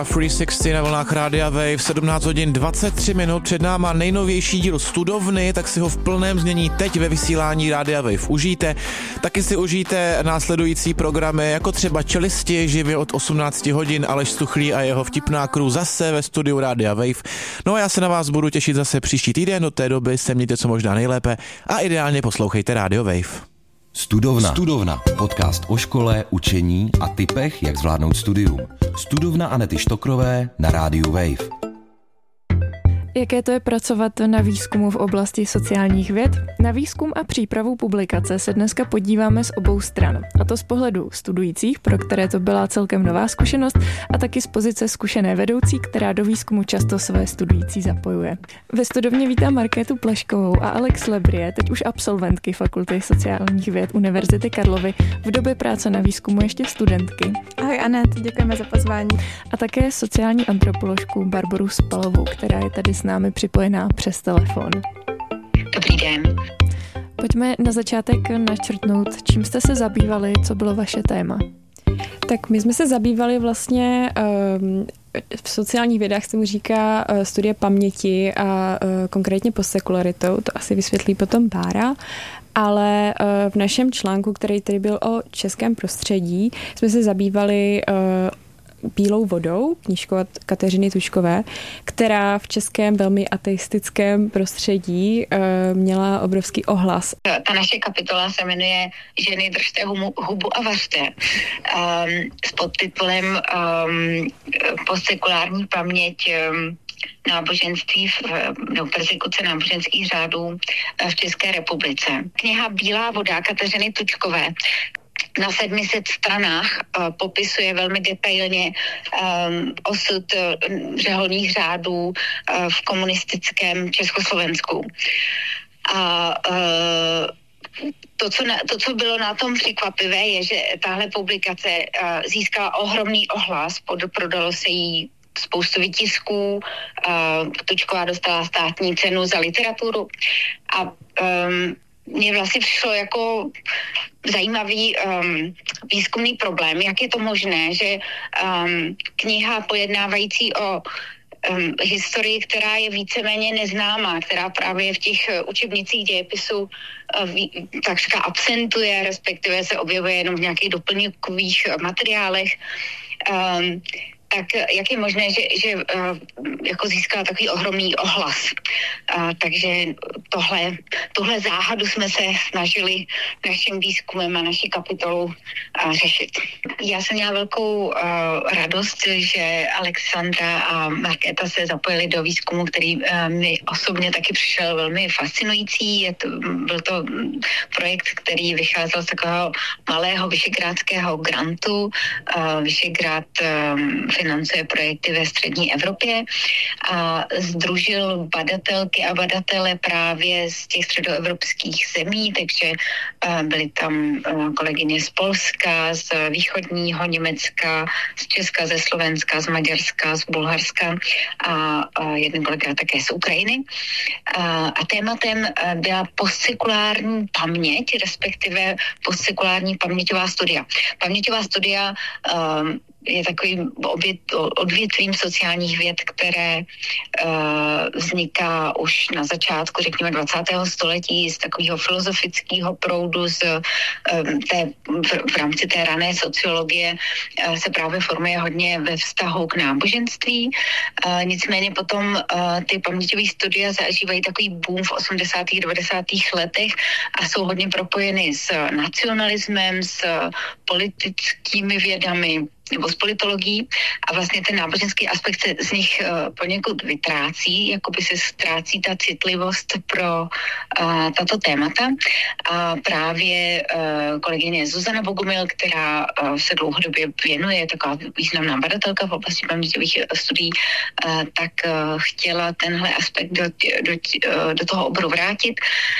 Free 60 na vlnách Rádia Wave, 17 hodin 23 minut, před náma nejnovější díl Studovny, tak si ho v plném znění teď ve vysílání Rádia Wave užijte. Taky si užijte následující programy, jako třeba Čelisti, živě od 18 hodin, Aleš Stuchlý a jeho vtipná crew zase ve studiu Rádia Wave. No a já se na vás budu těšit zase příští týden, do té doby se mějte co možná nejlépe a ideálně poslouchejte Rádio Wave. Studovna. Podcast o škole, učení a tipech, jak zvládnout studium. Studovna Anety Štokrové na rádiu Wave. Jaké to je pracovat na výzkumu v oblasti sociálních věd? Na výzkum a přípravu publikace se dneska podíváme z obou stran. A to z pohledu studujících, pro které to byla celkem nová zkušenost, a taky z pozice zkušené vedoucí, která do výzkumu často své studující zapojuje. Ve studovně vítám Markétu Pleškovou a Alex Lebrie, teď už absolventky Fakulty sociálních věd Univerzity Karlovy, v době práce na výzkumu ještě studentky. Ahoj Anet, děkujeme za pozvání. A také sociální antropoložku Barboru Spalovou, která je tady s námi připojená přes telefon. Dobrý den. Pojďme na začátek načrtnout, čím jste se zabývali, co bylo vaše téma. Tak my jsme se zabývali vlastně v sociálních vědách se mu říká studie paměti a konkrétně postsekularitou, to asi vysvětlí potom Bára, ale v našem článku, který tedy byl o českém prostředí, jsme se zabývali Bílou vodou, knížkou od Kateřiny Tuškové, která v českém velmi ateistickém prostředí měla obrovský ohlas. Ta naše kapitola se jmenuje Ženy, držte hubu a vařte. S podtitulem Postsekulární paměť náboženství nebo persekuce náboženských řádů v České republice. Kniha Bílá voda Kateřiny Tučkové na 700 stranách popisuje velmi detailně osud řeholních řádů v komunistickém Československu. A to, co bylo na tom překvapivé, je, že tahle publikace získala ohromný ohlas, prodalo se jí spoustu výtisků, Tučková dostala státní cenu za literaturu a mně vlastně přišlo jako zajímavý výzkumný problém, jak je to možné, že kniha pojednávající o historii, která je víceméně neznámá, která právě v těch učebnicích dějepisu takřka absentuje, respektive se objevuje jenom v nějakých doplňkových materiálech, tak jak je možné, že jako získala takový ohromný ohlas. Takže tohle záhadu jsme se snažili naším výzkumem a naší kapitolou řešit. Já jsem měla velkou radost, že Alexandra a Markéta se zapojili do výzkumu, který mi osobně taky přišel velmi fascinující. Byl to projekt, který vycházel z takového malého vyšegrádského grantu. Vyšegrád financuje projekty ve střední Evropě a sdružil badatelky a badatele právě z těch středoevropských zemí, takže byly tam kolegyně z Polska, z východního Německa, z Česka, ze Slovenska, z Maďarska, z Bulharska a jeden kolega také z Ukrajiny. A tématem byla postsekulární paměť, respektive postsekulární paměťová studia. Paměťová studia je takovým odvětvím sociálních věd, které vzniká už na začátku, řekněme, 20. století z takového filozofického proudu v rámci té rané sociologie se právě formuje hodně ve vztahu k náboženství. Nicméně potom ty paměťové studia zažívají takový boom v 80. 90. letech a jsou hodně propojeny s nacionalismem, s politickými vědami, nebo s politologií a vlastně ten náboženský aspekt se z nich poněkud vytrácí, jakoby se ztrácí ta citlivost pro tato témata. A právě kolegyně Zuzana Bogumil, která se dlouhodobě věnuje, taková významná badatelka v oblasti paměťových studií, tak chtěla tenhle aspekt do toho oboru vrátit.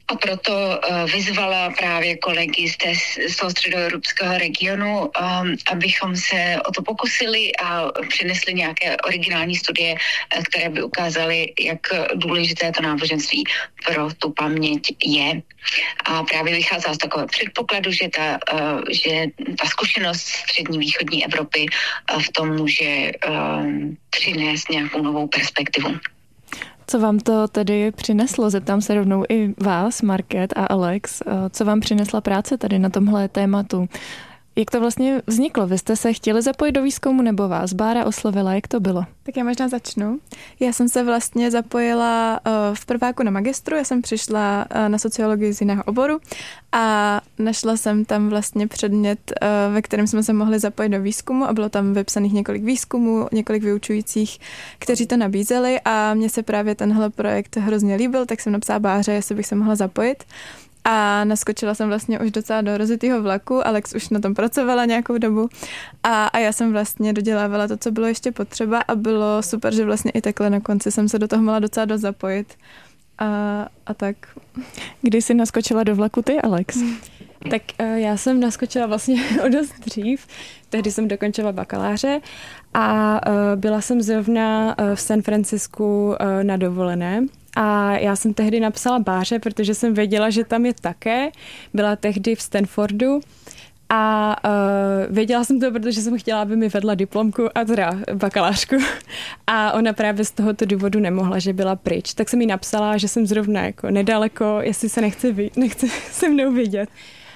A proto vyzvala právě kolegy z toho středoevropského regionu, abychom se o to pokusili a přinesli nějaké originální studie, které by ukázaly, jak důležité to náboženství pro tu paměť je. A právě vycházela z takového předpokladu, že ta zkušenost střední východní Evropy v tom může přinést nějakou novou perspektivu. Co vám to tedy přineslo? Zeptám se rovnou i vás, Markéta a Alex. Co vám přinesla práce tady na tomhle tématu? Jak to vlastně vzniklo? Vy jste se chtěli zapojit do výzkumu nebo vás Bára oslovila? Jak to bylo? Tak já možná začnu. Já jsem se vlastně zapojila v prváku na magistru, já jsem přišla na sociologii z jiného oboru a našla jsem tam vlastně předmět, ve kterém jsme se mohli zapojit do výzkumu a bylo tam vypsaných několik výzkumů, několik vyučujících, kteří to nabízeli a mně se právě tenhle projekt hrozně líbil, tak jsem napsala Báře, jestli bych se mohla zapojit. A naskočila jsem vlastně už docela do rozjetého vlaku, Alex už na tom pracovala nějakou dobu a já jsem vlastně dodělávala to, co bylo ještě potřeba a bylo super, že vlastně i takhle na konci jsem se do toho mohla docela dost zapojit a tak. Kdy jsi naskočila do vlaku ty, Alex? Tak já jsem naskočila vlastně o dost dřív, tehdy jsem dokončila bakaláře a byla jsem zrovna v San Francisku na dovolené. A já jsem tehdy napsala Báře, protože jsem věděla, že tam je také. Byla tehdy v Stanfordu a věděla jsem to, protože jsem chtěla, aby mi vedla diplomku a teda bakalářku. A ona právě z tohoto důvodu nemohla, že byla pryč. Tak jsem jí napsala, že jsem zrovna jako nedaleko, jestli se nechce se mnou vidět.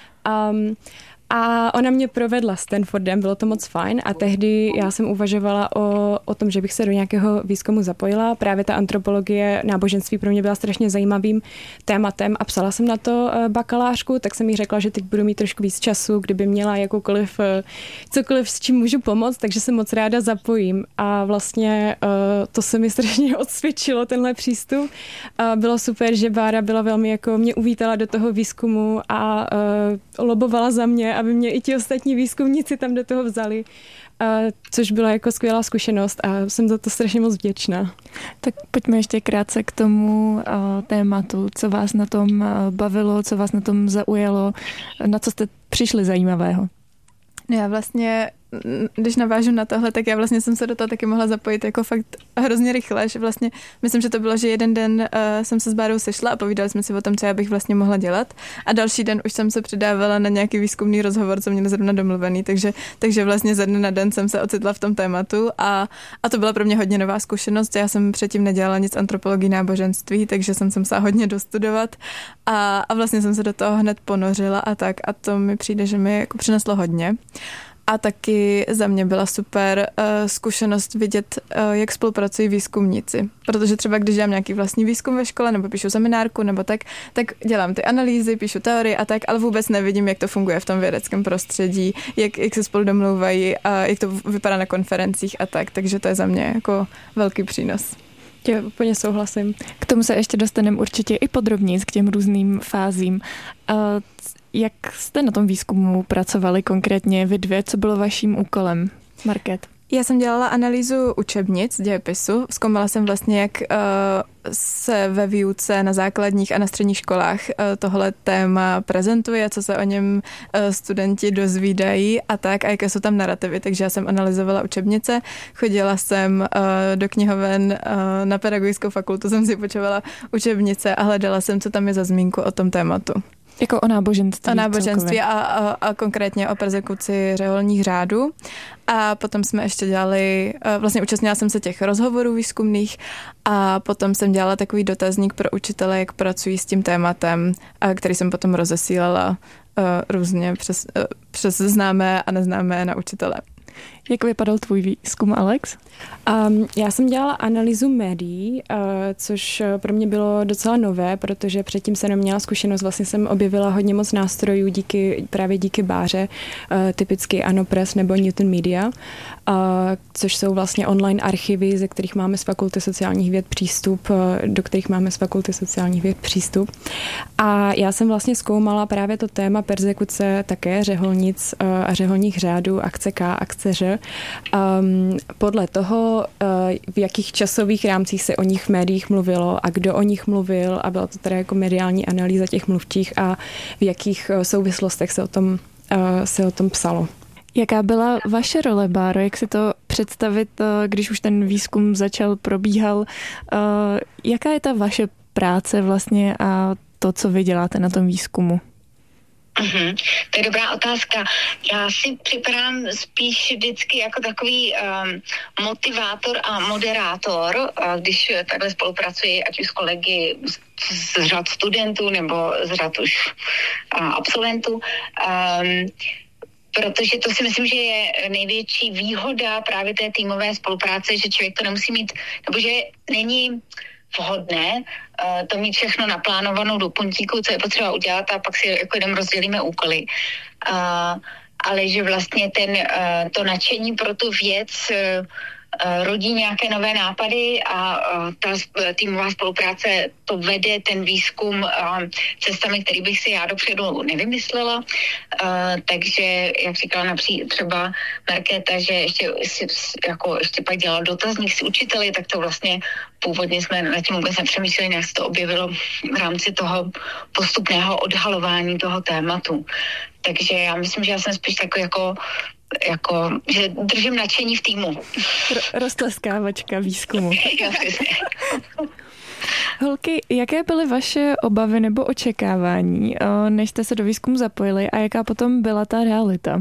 A ona mě provedla Stanfordem, bylo to moc fajn a tehdy já jsem uvažovala o tom, že bych se do nějakého výzkumu zapojila. Právě ta antropologie náboženství pro mě byla strašně zajímavým tématem a psala jsem na to bakalářku, tak jsem jí řekla, že teď budu mít trošku víc času, kdyby měla cokoliv, s čím můžu pomoct, takže se moc ráda zapojím. A vlastně to se mi strašně odsvědčilo, tenhle přístup. Bylo super, že Bára byla velmi jako mě uvítala do toho výzkumu a lobovala za mě, aby mě i ti ostatní výzkumníci tam do toho vzali, což byla jako skvělá zkušenost a jsem za to strašně moc vděčná. Tak pojďme ještě krátce k tomu tématu, co vás na tom bavilo, co vás na tom zaujalo, na co jste přišli zajímavého. Já vlastně, když navážu na tohle, tak já vlastně jsem se do toho taky mohla zapojit jako fakt hrozně rychle, že vlastně myslím, že to bylo, že jeden den jsem se s Bárou sešla a povídali jsme si o tom, co já bych vlastně mohla dělat a další den už jsem se přidávala na nějaký výzkumný rozhovor, co měli zrovna domluvený, takže vlastně ze dne na den jsem se ocitla v tom tématu a to byla pro mě hodně nová zkušenost. Já jsem předtím nedělala nic antropologii náboženství, takže jsem se musela hodně dostudovat a vlastně jsem se do toho hned ponořila a tak a to mi přijde, že mi jako přineslo hodně. A taky za mě byla super zkušenost vidět, jak spolupracují výzkumníci. Protože třeba když dělám nějaký vlastní výzkum ve škole nebo píšu seminárku nebo tak dělám ty analýzy, píšu teorii a tak, ale vůbec nevidím, jak to funguje v tom vědeckém prostředí, jak se spolu domlouvají a jak to vypadá na konferencích a tak. Takže to je za mě jako velký přínos. Já úplně souhlasím. K tomu se ještě dostaneme určitě i podrobněji k těm různým fázím. Jak jste na tom výzkumu pracovali konkrétně vy dvě? Co bylo vaším úkolem, Markéta? Já jsem dělala analýzu učebnic dějepisu. Zkoumala jsem vlastně, jak se ve výuce na základních a na středních školách tohle téma prezentuje, co se o něm studenti dozvídají a tak, a jaké jsou tam narrativy. Takže já jsem analyzovala učebnice, chodila jsem do knihoven, na pedagogickou fakultu jsem si počovala učebnice a hledala jsem, co tam je za zmínku o tom tématu. Jako o náboženství. O náboženství a konkrétně o perzekuci řeholních řádů. A potom jsme ještě dělali, vlastně účastnila jsem se těch rozhovorů výzkumných a potom jsem dělala takový dotazník pro učitele, jak pracují s tím tématem, který jsem potom rozesílala různě přes známé a neznámé na učitele. Jak vypadal tvůj výzkum, Alex? Já jsem dělala analýzu médií, což pro mě bylo docela nové, protože předtím jsem neměla zkušenost. Vlastně jsem objevila hodně moc nástrojů právě díky Báře, typicky Anopress nebo Newton Media, což jsou vlastně online archivy, ze kterých máme z Fakulty sociálních věd přístup, do kterých máme z Fakulty sociálních věd přístup. A já jsem vlastně zkoumala právě to téma perzekuce také řeholnic a řeholních řádů, akce K, akce Ř. podle toho, v jakých časových rámcích se o nich v médiích mluvilo a kdo o nich mluvil a byla to teda jako mediální analýza těch mluvčích a v jakých souvislostech se o tom psalo. Jaká byla vaše role, Báro? Jak si to představit, když už ten výzkum probíhal? Jaká je ta vaše práce vlastně a to, co vy děláte na tom výzkumu? To je dobrá otázka. Já si připadám spíš vždycky jako takový motivátor a moderátor, když takhle spolupracuji, ať už s kolegy z řad studentů nebo z řad už absolventů. Protože to si myslím, že je největší výhoda právě té týmové spolupráce, že člověk to nemusí mít, nebo že není vhodné to mít všechno naplánovanou do puntíku, co je potřeba udělat a pak si jako jenom rozdělíme úkoly. Ale že vlastně to nadšení pro tu věc rodí nějaké nové nápady a ta týmová spolupráce to vede ten výzkum cestami, který bych si já dopředu nevymyslela. Takže, jak říkala třeba Markéta, že ještě pak dělala dotazník s učiteli, tak to vlastně původně jsme nad tím vůbec nepřemýšleli, jak se to objevilo v rámci toho postupného odhalování toho tématu. Takže já myslím, že já jsem spíš takový že držím nadšení v týmu. Roztleskávačka výzkumu. Jo, přesně. Holky, jaké byly vaše obavy nebo očekávání, než jste se do výzkumu zapojili a jaká potom byla ta realita?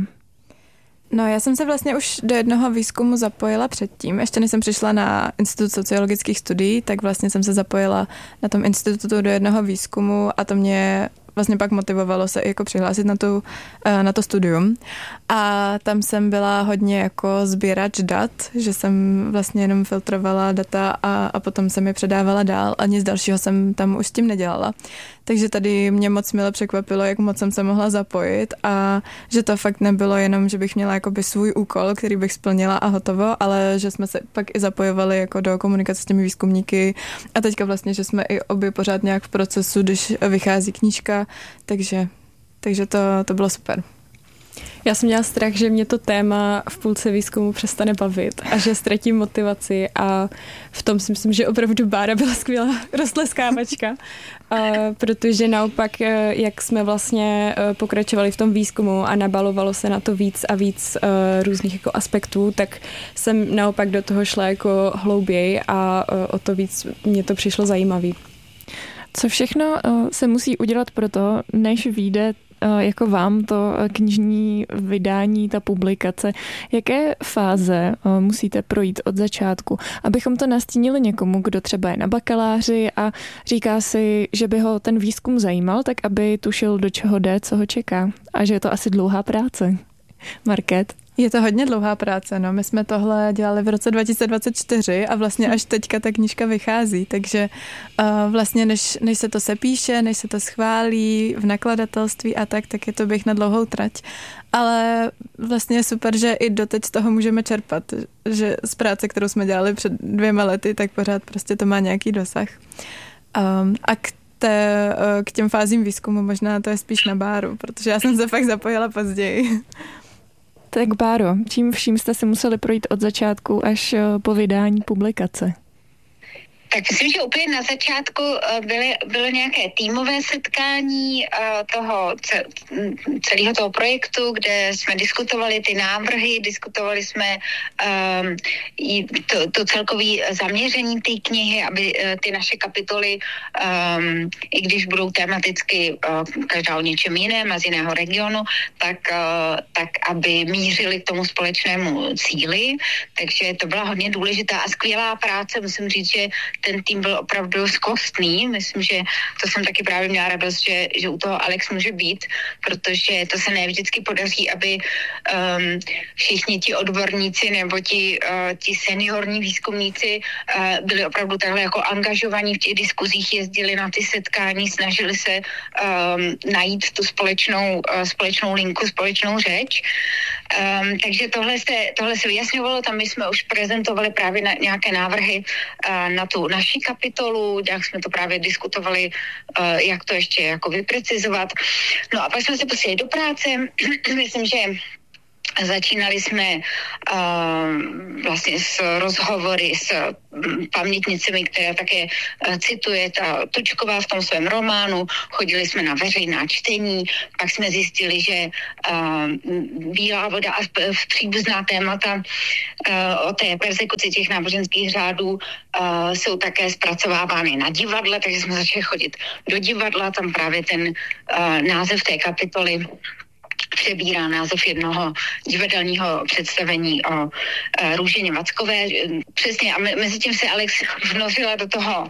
No, já jsem se vlastně už do jednoho výzkumu zapojila předtím. Ještě než jsem přišla na Institut sociologických studií, tak vlastně jsem se zapojila na tom institutu do jednoho výzkumu a to mě vlastně pak motivovalo se jako přihlásit na to studium. A tam jsem byla hodně jako sběrač dat, že jsem vlastně jenom filtrovala data a potom jsem je předávala dál a nic dalšího jsem tam už s tím nedělala. Takže tady mě moc mile překvapilo, jak moc jsem se mohla zapojit a že to fakt nebylo jenom, že bych měla jakoby svůj úkol, který bych splnila a hotovo, ale že jsme se pak i zapojovali jako do komunikace s těmi výzkumníky a teďka vlastně, že jsme i obě pořád nějak v procesu, když vychází knížka, takže to bylo super. Já jsem měla strach, že mě to téma v půlce výzkumu přestane bavit a že ztratím motivaci a v tom si myslím, že opravdu Bára byla skvělá roztleskávačka, protože naopak, jak jsme vlastně pokračovali v tom výzkumu a nabalovalo se na to víc a víc různých jako aspektů, tak jsem naopak do toho šla jako hlouběji a o to víc mě to přišlo zajímavý. Co všechno se musí udělat pro to, než vyjde jako vám to knižní vydání, ta publikace, jaké fáze musíte projít od začátku, abychom to nastínili někomu, kdo třeba je na bakaláři a říká si, že by ho ten výzkum zajímal, tak aby tušil, do čeho jde, co ho čeká a že je to asi dlouhá práce. Market? Je to hodně dlouhá práce, no. My jsme tohle dělali v roce 2024 a vlastně až teďka ta knížka vychází, takže vlastně než se to sepíše, než se to schválí v nakladatelství a tak je to běh na dlouhou trať. Ale vlastně je super, že i doteď z toho můžeme čerpat, že z práce, kterou jsme dělali před 2 lety, tak pořád prostě to má nějaký dosah. A k těm fázím výzkumu možná to je spíš na Báru, protože já jsem se fakt zapojila později. Tak Báro, čím vším jste si museli projít od začátku až po vydání publikace? Tak myslím, že úplně na začátku bylo nějaké týmové setkání celého toho projektu, kde jsme diskutovali ty návrhy, diskutovali jsme to celkové zaměření té knihy, aby ty naše kapitoly, i když budou tematicky každá o něčem jiném a z jiného regionu, tak aby mířili k tomu společnému cíli. Takže to byla hodně důležitá a skvělá práce. Musím říct, že ten tým byl opravdu skvostný. Myslím, že to jsem taky právě měla radost, že u toho Alex může být, protože to se ne vždycky podaří, aby všichni ti odborníci nebo ti seniorní výzkumníci byli opravdu takhle jako angažovaní v těch diskuzích, jezdili na ty setkání, snažili se najít tu společnou linku, společnou řeč. Takže tohle se vyjasňovalo, tam my jsme už prezentovali právě nějaké návrhy na tu naší kapitolu, jak jsme to právě diskutovali, jak to ještě jako vyprecizovat. No a pak jsme se pustili do práce. Myslím, že Začínali jsme vlastně s rozhovory s pamětnicemi, které také cituje ta Tučková v tom svém románu. Chodili jsme na veřejná čtení, pak jsme zjistili, že Bílá voda a příbuzná témata o té persekuci těch náboženských řádů jsou také zpracovávány na divadle, takže jsme začali chodit do divadla, tam právě ten název té kapitoly přebírá název jednoho divadelního představení o Růženě Vackové. Přesně, a mezi tím se Alex vnořila do toho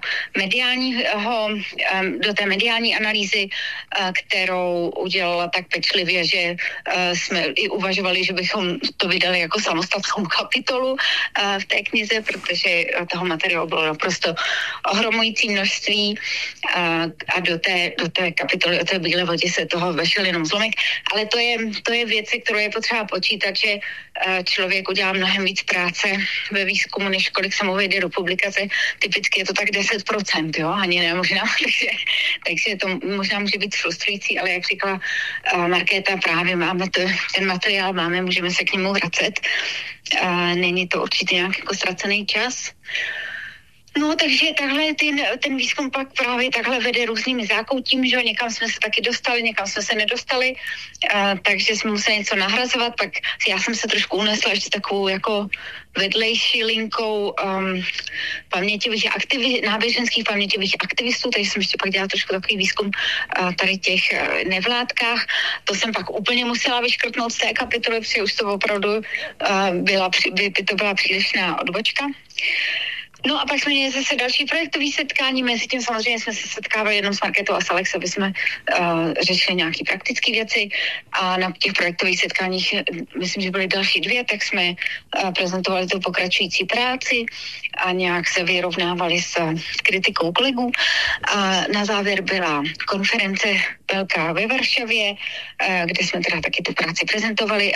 do té mediální analýzy, kterou udělala tak pečlivě, že jsme i uvažovali, že bychom to vydali jako samostatnou kapitolu v té knize, protože toho materiálu bylo naprosto ohromující množství a do té kapitoly o té Bílé vodě se toho vešel jenom zlomek, ale to je věc, kterou je potřeba počítat, že člověk udělá mnohem víc práce ve výzkumu, než kolik se mu vejde do publikace. Typicky je to tak 10%, jo, ani ne možná, takže to možná může být frustrující, ale jak říkala Markéta, právě máme ten materiál, můžeme se k němu vracet. Není to určitě nějak jako ztracený čas. No, takže takhle ten výzkum pak právě takhle vede různými zákoutím, že někam jsme se taky dostali, někam jsme se nedostali, takže jsme museli něco nahrazovat, pak já jsem se trošku unesla ještě takovou jako vedlejší linkou náboženských paměťových aktivistů, takže jsem ještě pak dělala trošku takový výzkum tady těch nevládkách. To jsem pak úplně musela vyškrtnout z té kapitoly, protože už to opravdu to byla přílišná odbočka. No a pak jsme měli zase další projektový setkání, mezi tím samozřejmě jsme se setkávali jenom s Markétou a s Alex, aby jsme řešili nějaké praktické věci a na těch projektových setkáních, myslím, že byly další 2, tak jsme prezentovali tu pokračující práci a nějak se vyrovnávali s kritikou kolegů. A na závěr byla konference velká ve Varšavě, kde jsme teda taky tu práci prezentovali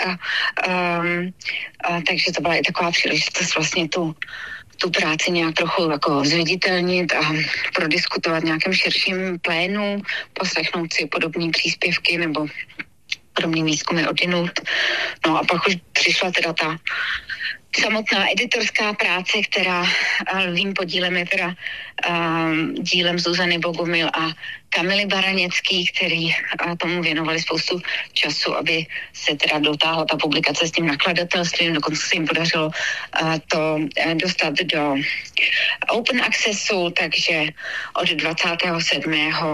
takže to byla i taková příležitost vlastně tu práci nějak trochu jako zviditelnit a prodiskutovat v nějakém širším plénu, poslechnout si podobné příspěvky nebo podobný výzkumy odinut. No a pak už přišla teda ta samotná editorská práce, která lvým podílem je teda dílem Zuzany Bogumil a Kamily Baraněcký, který tomu věnovali spoustu času, aby se teda dotáhla ta publikace s tím nakladatelstvím. Dokonce se jim podařilo to dostat do open accessu, takže od 27.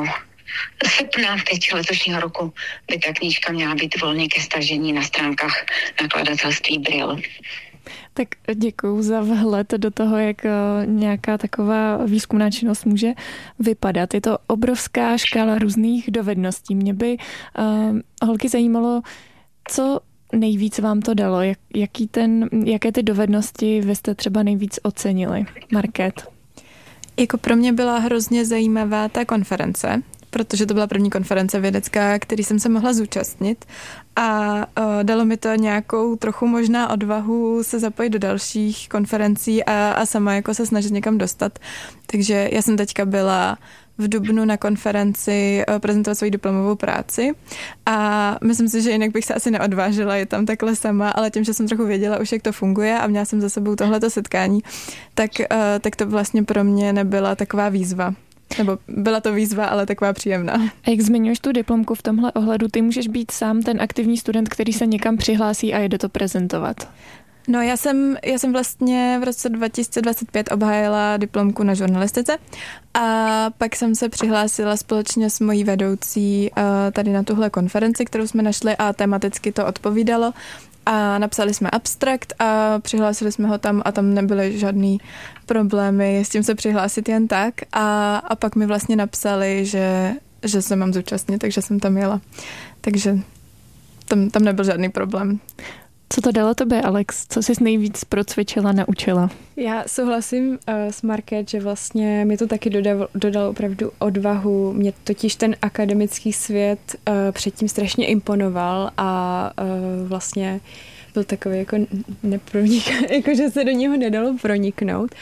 srpna teď letošního roku by ta knížka měla být volně ke stažení na stránkách nakladatelství Brill. Tak děkuju za vhled do toho, jak nějaká taková výzkumná činnost může vypadat. Je to obrovská škála různých dovedností. Mě by holky zajímalo, co nejvíc vám to dalo, jaké ty dovednosti vy jste třeba nejvíc ocenili. Markét. Jako pro mě byla hrozně zajímavá ta konference, protože to byla první konference vědecká, který jsem se mohla zúčastnit a dalo mi to nějakou trochu možná odvahu se zapojit do dalších konferencí a sama jako se snažit někam dostat. Takže já jsem teďka byla v dubnu na konferenci prezentovat svoji diplomovou práci a myslím si, že jinak bych se asi neodvážila je tam takhle sama, ale tím, že jsem trochu věděla už, jak to funguje a měla jsem za sebou tohleto setkání, tak to vlastně pro mě nebyla taková výzva. Nebo byla to výzva, ale taková příjemná. A jak zmiňuješ tu diplomku v tomhle ohledu, ty můžeš být sám ten aktivní student, který se někam přihlásí a jde to prezentovat. No já jsem vlastně v roce 2025 obhájila diplomku na žurnalistice a pak jsem se přihlásila společně s mojí vedoucí tady na tuhle konferenci, kterou jsme našli a tematicky to odpovídalo. A napsali jsme abstrakt a přihlásili jsme ho tam a tam nebyly žádný problémy s tím se přihlásit jen tak. A pak mi vlastně napsali, že se mám zúčastnit, takže jsem tam jela. Takže tam nebyl žádný problém. Co to dalo tobě, Alex? Co jsi nejvíc procvičila, naučila? Já souhlasím s Market, že vlastně mi to taky dodalo opravdu odvahu. Mě totiž ten akademický svět předtím strašně imponoval a vlastně byl takový jako nepronik, jako že se do něho nedalo proniknout.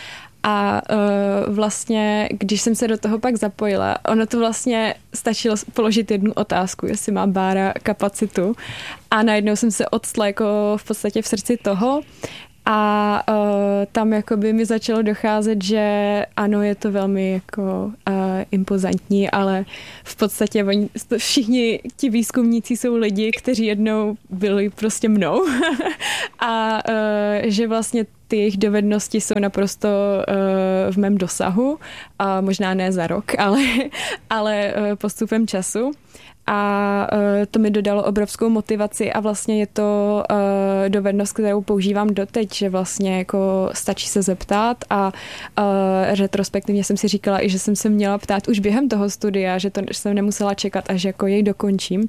A vlastně, když jsem se do toho pak zapojila, ono to vlastně stačilo položit jednu otázku, jestli má Bára kapacitu. A najednou jsem se odstla jako v podstatě v srdci toho. A tam jakoby mi začalo docházet, že ano, je to velmi jako impozantní, ale v podstatě všichni ti výzkumníci jsou lidi, kteří jednou byli prostě mnou a že vlastně ty jejich dovednosti jsou naprosto v mém dosahu, a možná ne za rok, ale postupem času. A to mi dodalo obrovskou motivaci a vlastně je to dovednost, kterou používám doteď, že vlastně jako stačí se zeptat a retrospektivně jsem si říkala i, že jsem se měla ptát už během toho studia, že jsem nemusela čekat, až jako jej dokončím.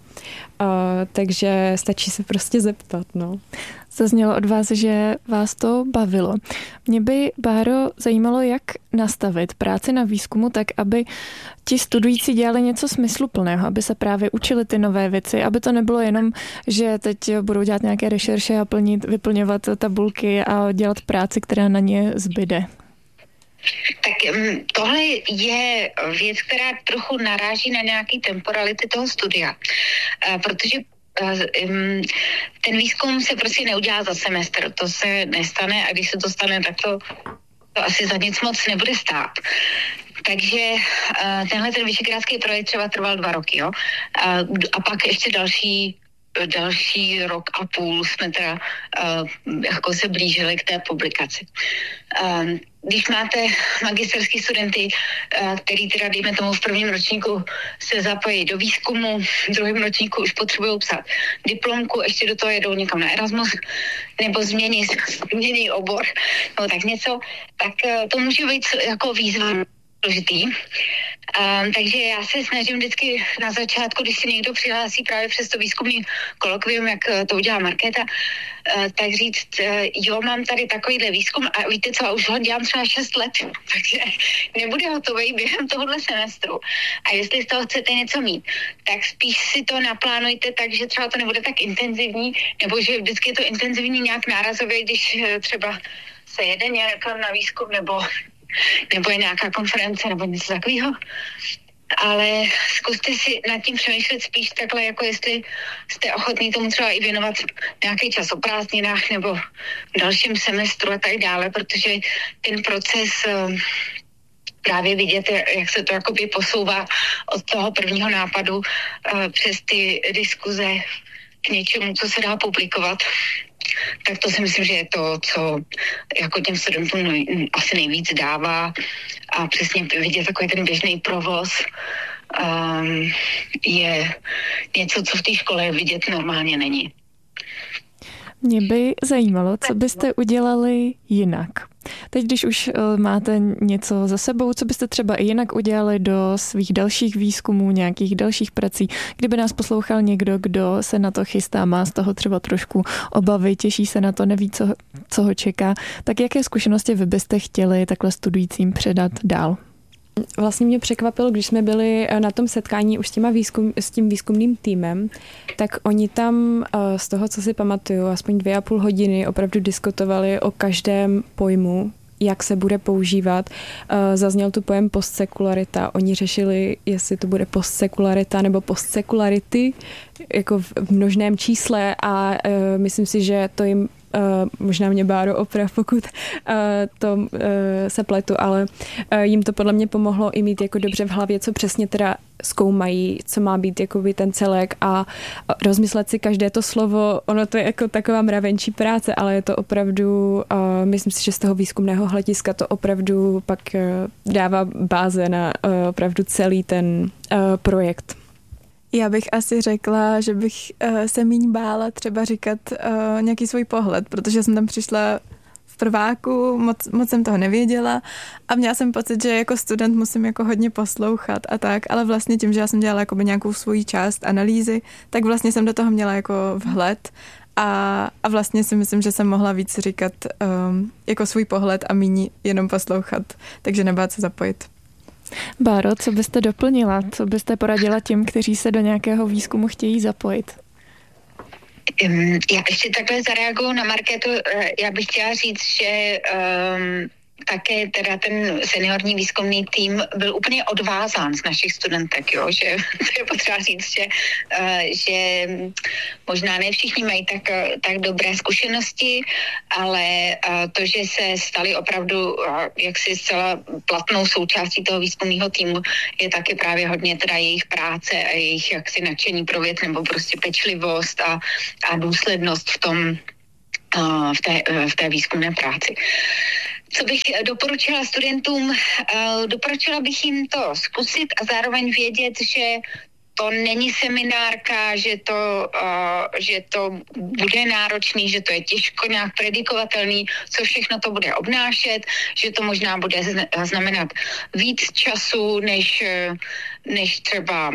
Takže stačí se prostě zeptat, no. Zaznělo od vás, že vás to bavilo. Mě by, Báro, zajímalo, jak nastavit práci na výzkumu tak, aby ti studující dělali něco smysluplného, aby se právě učili ty nové věci, aby to nebylo jenom, že teď budou dělat nějaké rešerše a vyplňovat tabulky a dělat práci, která na ně zbyde. Tak tohle je věc, která trochu naráží na nějaký temporality toho studia, protože ten výzkum se prostě neudělá za semestr, to se nestane a když se to stane, tak to asi za nic moc nebude stát. Takže tenhle ten vyšegrádský projekt třeba trval 2 roky, jo? A pak ještě další rok a půl jsme teda jako se blížili k té publikaci. Když máte magisterský studenty, který teda, dejme tomu, v prvním ročníku se zapojí do výzkumu, v druhém ročníku už potřebují psát diplomku, ještě do toho jedou někam na Erasmus, nebo změní obor, nebo tak něco, tak to může být jako výzva složitý. Takže já se snažím vždycky na začátku, když se někdo přihlásí právě přes to výzkumný kolokvium, jak to udělá Markéta, tak říct, jo, mám tady takovýhle výzkum a víte co, už ho dělám třeba 6 let, takže nebude hotový během tohohle semestru. A jestli z toho chcete něco mít, tak spíš si to naplánujte tak, že třeba to nebude tak intenzivní, nebo že vždycky je to intenzivní nějak nárazově, když třeba se jede někam na výzkum, nebo je nějaká konference nebo něco takového. Ale zkuste si nad tím přemýšlet spíš takhle, jako jestli jste ochotní tomu třeba i věnovat nějaký čas o prázdninách nebo v dalším semestru a tak dále, protože ten proces právě vidět, jak se to jakoby posouvá od toho prvního nápadu přes ty diskuze k něčemu, co se dá publikovat. Tak to si myslím, že je to, co jako těm studentům asi nejvíc dává a přesně vidět takový ten běžný provoz je něco, co v té škole vidět normálně není. Mě by zajímalo, co byste udělali jinak. Teď, když už máte něco za sebou, co byste třeba i jinak udělali do svých dalších výzkumů, nějakých dalších prací, kdyby nás poslouchal někdo, kdo se na to chystá, má z toho třeba trošku obavy, těší se na to, neví, co ho čeká, tak jaké zkušenosti vy byste chtěli takhle studujícím předat dál? Vlastně mě překvapilo, když jsme byli na tom setkání už s tím výzkumným týmem, tak oni tam z toho, co si pamatuju, aspoň 2,5 hodiny opravdu diskutovali o každém pojmu, jak se bude používat. Zazněl tu pojem postsekularita. Oni řešili, jestli to bude postsekularita nebo postsekularity, jako v množném čísle a myslím si, že to jim možná mě Báro oprav, pokud to se pletu, ale jim to podle mě pomohlo i mít jako dobře v hlavě, co přesně teda zkoumají, co má být jakoby ten celek a rozmyslet si každé to slovo. Ono to je jako taková mravenčí práce, ale je to opravdu, myslím si, že z toho výzkumného hlediska to opravdu pak dává báze na opravdu celý ten projekt. Já bych asi řekla, že bych se míň bála třeba říkat nějaký svůj pohled, protože jsem tam přišla v prváku, moc jsem toho nevěděla a měla jsem pocit, že jako student musím jako hodně poslouchat a tak, ale vlastně tím, že já jsem dělala jakoby nějakou svoji část analýzy, tak vlastně jsem do toho měla jako vhled a vlastně si myslím, že jsem mohla víc říkat jako svůj pohled a míň jenom poslouchat, takže nebát se zapojit. Báro, co byste doplnila? Co byste poradila těm, kteří se do nějakého výzkumu chtějí zapojit? Já ještě takhle zareaguju na Markétu. Já bych chtěla říct, že také teda ten seniorní výzkumný tým byl úplně odvázán z našich studentek, jo? Že to je potřeba říct, že možná ne všichni mají tak dobré zkušenosti, ale to, že se stali opravdu jaksi zcela platnou součástí toho výzkumného týmu, je taky právě hodně teda jejich práce a jejich jaksi nadšení pro věc nebo prostě pečlivost a důslednost v té výzkumné práci. Co bych doporučila studentům? Doporučila bych jim to zkusit a zároveň vědět, že to není seminárka, že to bude náročný, že to je těžko nějak predikovatelný, co všechno to bude obnášet, že to možná bude znamenat víc času, než třeba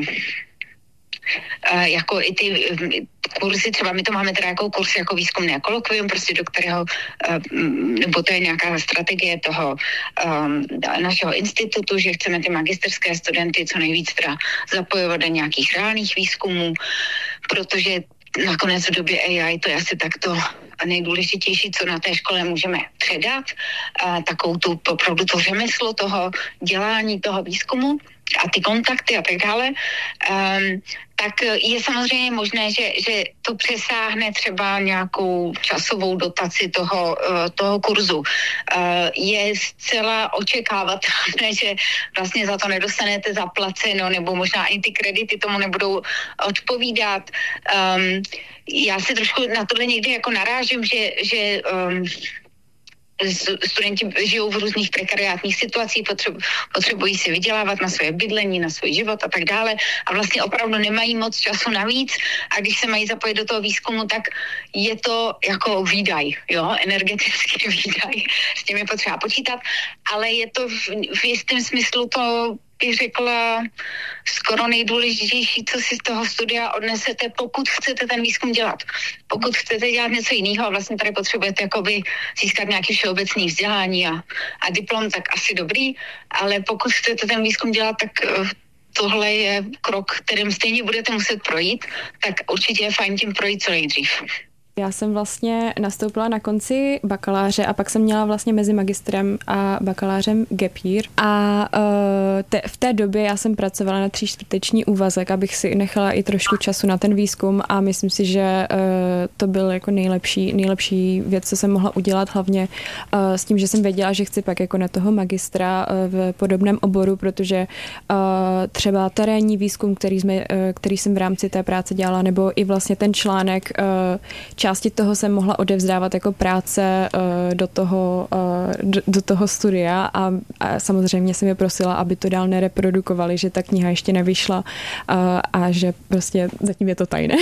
jako i ty kurzy, třeba my to máme teda jako kurz, jako výzkumné kolokvium, prostě do kterého, nebo to je nějaká strategie toho našeho institutu, že chceme ty magisterské studenty co nejvíc teda zapojovat do nějakých reálných výzkumů, protože nakonec v době AI to je asi takto nejdůležitější, co na té škole můžeme předat, takovou tu opravdu to řemeslo toho dělání, toho výzkumu a ty kontakty a tak dále, tak je samozřejmě možné, že to přesáhne třeba nějakou časovou dotaci toho kurzu. Je zcela očekávatelné, že vlastně za to nedostanete zaplaceno, nebo možná ani ty kredity tomu nebudou odpovídat. Já si trošku na tohle někdy jako narážím, že studenti žijou v různých prekariátních situacích, potřebují si vydělávat na své bydlení, na svůj život a tak dále a vlastně opravdu nemají moc času navíc a když se mají zapojit do toho výzkumu, tak je to jako výdaj, jo, energetický výdaj, s tím je potřeba počítat, ale je to v jistém smyslu to bych řekla skoro nejdůležitější, co si z toho studia odnesete, pokud chcete ten výzkum dělat. Pokud chcete dělat něco jiného a vlastně tady potřebujete jakoby získat nějaké všeobecné vzdělání a diplom, tak asi dobrý, ale pokud chcete ten výzkum dělat, tak tohle je krok, kterým stejně budete muset projít, tak určitě je fajn tím projít co nejdřív. Já jsem vlastně nastoupila na konci bakaláře a pak jsem měla vlastně mezi magistrem a bakalářem gap year a v té době já jsem pracovala na 3/4 úvazek, abych si nechala i trošku času na ten výzkum a myslím si, že to byl jako nejlepší věc, co jsem mohla udělat, hlavně s tím, že jsem věděla, že chci pak jako na toho magistra v podobném oboru, protože třeba terénní výzkum, který jsem v rámci té práce dělala, nebo i vlastně ten článek, části toho jsem mohla odevzdávat jako práce do toho studia a samozřejmě jsem je prosila, aby to dál nereprodukovali, že ta kniha ještě nevyšla a že prostě zatím je to tajné.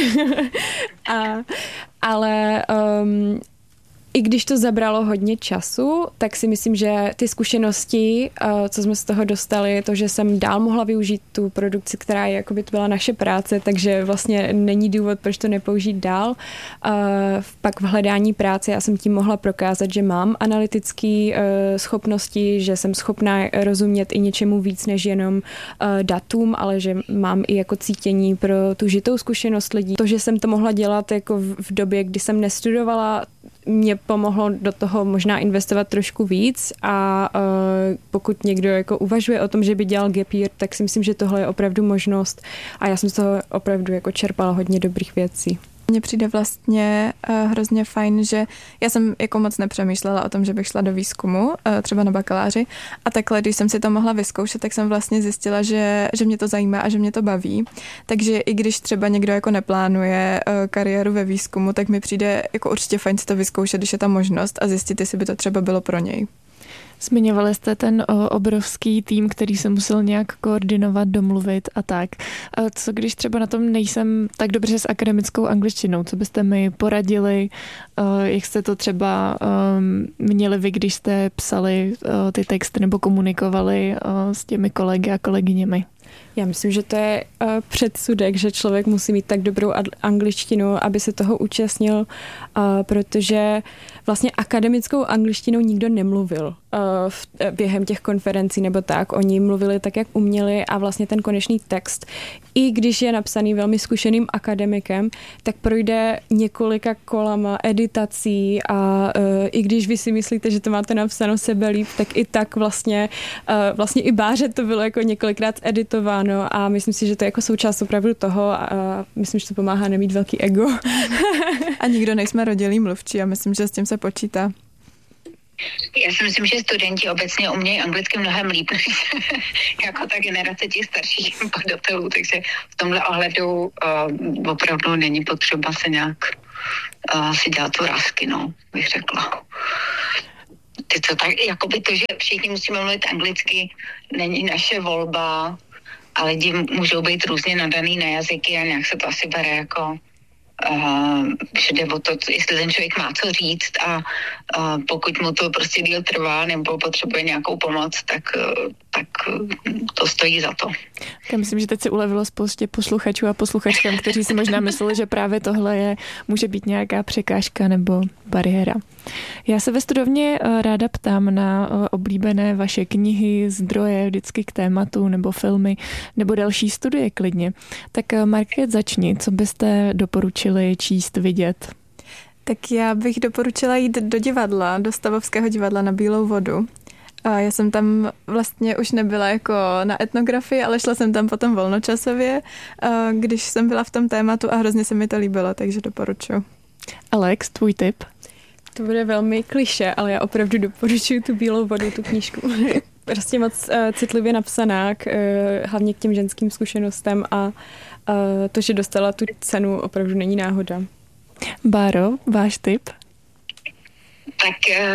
Ale i když to zabralo hodně času, tak si myslím, že ty zkušenosti, co jsme z toho dostali, to, že jsem dál mohla využít tu produkci, která je, jakoby to byla naše práce, takže vlastně není důvod, proč to nepoužít dál. Pak v hledání práce já jsem tím mohla prokázat, že mám analytické schopnosti, že jsem schopná rozumět i něčemu víc než jenom datům, ale že mám i jako cítění pro tu žitou zkušenost lidí. To, že jsem to mohla dělat jako v době, kdy jsem nestudovala, mě pomohlo do toho možná investovat trošku víc a pokud někdo jako uvažuje o tom, že by dělal gap year, tak si myslím, že tohle je opravdu možnost a já jsem z toho opravdu jako čerpala hodně dobrých věcí. Mně přijde vlastně hrozně fajn, že já jsem jako moc nepřemýšlela o tom, že bych šla do výzkumu, třeba na bakaláři a takhle, když jsem si to mohla vyzkoušet, tak jsem vlastně zjistila, že mě to zajímá a že mě to baví. Takže i když třeba někdo jako neplánuje kariéru ve výzkumu, tak mi přijde jako určitě fajn si to vyzkoušet, když je ta možnost a zjistit, jestli by to třeba bylo pro něj. Zmiňovali jste ten obrovský tým, který se musel nějak koordinovat, domluvit a tak. Co když třeba na tom nejsem tak dobře s akademickou angličtinou? Co byste mi poradili? Jak jste to třeba měli vy, když jste psali ty texty nebo komunikovali s těmi kolegy a kolegyněmi? Já myslím, že to je předsudek, že člověk musí mít tak dobrou angličtinu, aby se toho účastnil, protože vlastně akademickou angličtinou nikdo nemluvil. během těch konferencí nebo tak. Oni mluvili tak, jak uměli a vlastně ten konečný text, i když je napsaný velmi zkušeným akademikem, tak projde několika kolama editací a i když vy si myslíte, že to máte napsáno sebelíp, tak i tak vlastně i Báře to bylo jako několikrát editováno a myslím si, že to je jako součást opravdu toho a myslím, že to pomáhá nemít velký ego. A nikdo nejsme rodilí mluvčí a myslím, že s tím se počítá. Já si myslím, že studenti obecně umějí anglicky mnohem líp jako ta generace těch starších badatelů, takže v tomhle ohledu opravdu není potřeba se nějak si dělat vrásky, no, bych řekla. To tak, jakoby to, že všichni musíme mluvit anglicky, není naše volba, a lidi můžou být různě nadaný na jazyky a nějak se to asi bere jako že jde o to, jestli ten člověk má co říct a pokud mu to prostě díl trvá nebo potřebuje nějakou pomoc, tak to stojí za to. Já myslím, že teď se ulevilo spoustě posluchačů a posluchačkám, kteří si možná mysleli, že právě tohle může být nějaká překážka nebo bariéra. Já se ve studovně ráda ptám na oblíbené vaše knihy, zdroje vždycky k tématu nebo filmy nebo další studie klidně. Tak Markéta, začni, co byste doporučili číst, vidět? Tak já bych doporučila jít do divadla, do Stavovského divadla na Bílou vodu. A já jsem tam vlastně už nebyla jako na etnografii, ale šla jsem tam potom volnočasově, když jsem byla v tom tématu a hrozně se mi to líbilo, takže doporučuji. Alex, tvůj tip? To bude velmi klišé, ale já opravdu doporučuji tu Bílou vodu, tu knížku. Prostě moc citlivě napsaná, hlavně k těm ženským zkušenostem a to, že dostala tu cenu, opravdu není náhoda. Báro, váš tip? Tak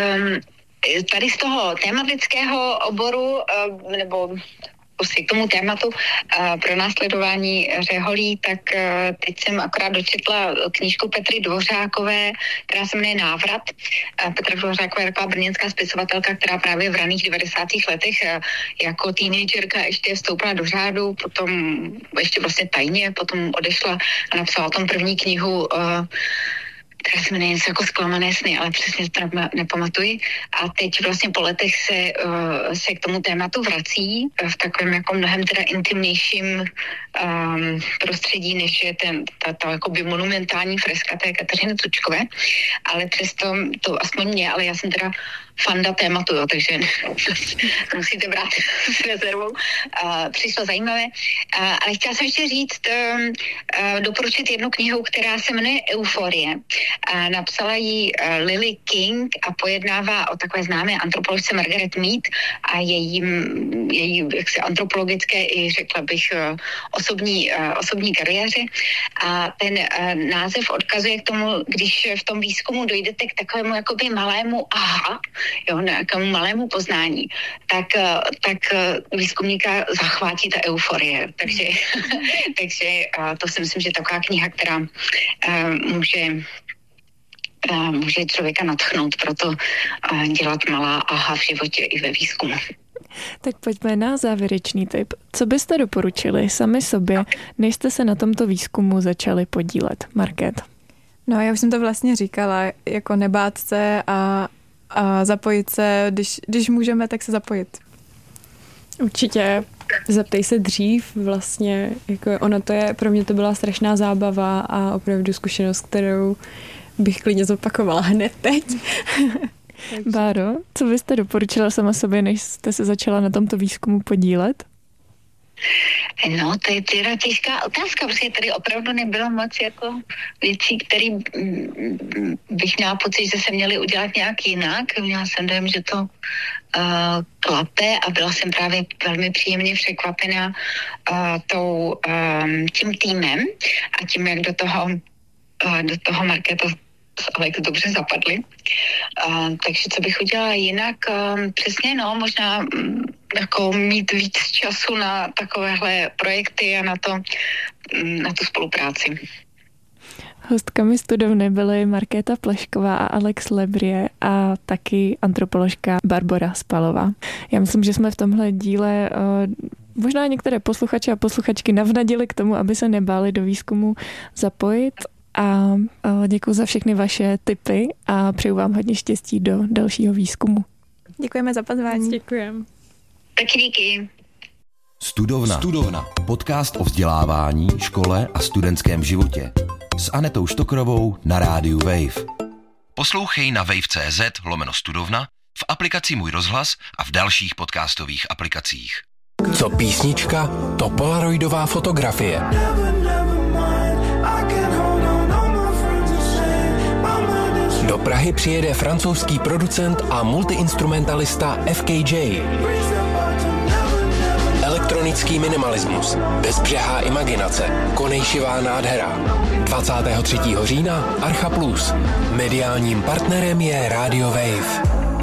tady z toho tematického oboru nebo k tomu tématu pro následování řeholí, tak teď jsem akorát dočetla knížku Petry Dvořákové, která se jmenuje Návrat. Petra Dvořáková je taková brněnská spisovatelka, která právě v raných 90. letech jako teenagerka ještě vstoupila do řádu, potom ještě vlastně tajně, potom odešla a napsala o tom první knihu, která se jmenuje něco jako Zklamané sny, ale přesně to nepamatuji. A teď vlastně po letech se k tomu tématu vrací v takovém jako mnohem teda intimnějším prostředí, než je ta jakoby monumentální freska té Kateřiny Tučkové. Ale přesto to aspoň mě, ale já jsem teda fanda tématu, jo, takže musíte brát s rezervou. Přišlo zajímavé. Ale chtěla jsem ještě říct, doporučit jednu knihu, která se jmenuje Euforie. Napsala ji Lily King a pojednává o takové známé antropoložce Margaret Mead a její jaksi antropologické i řekla bych osobní kariéře. A ten název odkazuje k tomu, když v tom výzkumu dojdete k takovému jakoby malému aha, jo, nějakému malému poznání, tak výzkumníka zachvátí ta euforie. Takže to si myslím, že je taková kniha, která může člověka nadchnout, proto dělat malá aha v životě i ve výzkumu. Tak pojďme na závěrečný tip. Co byste doporučili sami sobě, než jste se na tomto výzkumu začali podílet? Markéta. No, já už jsem to vlastně říkala, jako nebát se a zapojit se, když můžeme, tak se zapojit. Určitě zeptej se dřív, vlastně, jako ono to je, pro mě to byla strašná zábava a opravdu zkušenost, kterou bych klidně zopakovala hned teď. Báro, co byste doporučila sama sobě, než jste se začala na tomto výzkumu podílet? No, to je teda těžká otázka, protože tady opravdu nebylo moc jako věcí, které bych měla pocit, že se měly udělat nějak jinak. Měla jsem dojem, že to klape a byla jsem právě velmi příjemně překvapená tím týmem a tím, jak do toho Markéta s Alex dobře zapadli. Takže co bych udělala jinak? Přesně, no, možná jako mít víc času na takovéhle projekty a na tu spolupráci. Hostkami studovny byly Markéta Plešková a Alex Lebrie a taky antropoložka Barbora Spalová. Já myslím, že jsme v tomhle díle možná některé posluchače a posluchačky navnadili k tomu, aby se nebáli do výzkumu zapojit. A děkuji za všechny vaše tipy a přeju vám hodně štěstí do dalšího výzkumu. Děkujeme za pozvání. Děkujeme. Taky díky. Studovna. Podcast o vzdělávání, škole a studentském životě. S Anetou Štokrovou na rádiu Wave. Poslouchej na wave.cz/studovna, v aplikaci Můj rozhlas a v dalších podcastových aplikacích. Co písnička, to polaroidová fotografie. Do Prahy přijede francouzský producent a multiinstrumentalista FKJ. Elektronický minimalismus, bezbřehá imaginace, konejšivá nádhera. 23. října Archa Plus. Mediálním partnerem je Radio Wave.